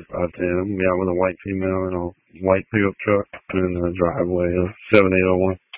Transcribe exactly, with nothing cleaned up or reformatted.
five ten. I'm gonna be out with a white female in a white pickup truck in the driveway of seven eight oh one.